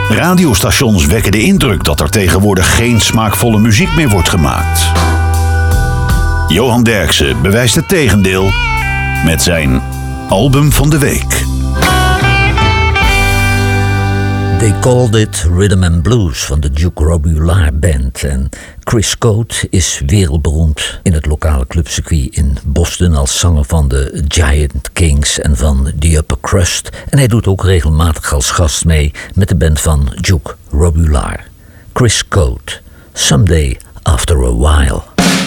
Radiostations wekken de indruk dat er tegenwoordig geen smaakvolle muziek meer wordt gemaakt. Johan Derksen bewijst het tegendeel met zijn album van de week. They Called It Rhythm and Blues van de Duke Robillard Band. En Chris Coate is wereldberoemd in het lokale clubcircuit in Boston als zanger van de Giant Kings en van The Upper Crust. En hij doet ook regelmatig als gast mee met de band van Duke Robillard. Chris Coate, Someday After a While.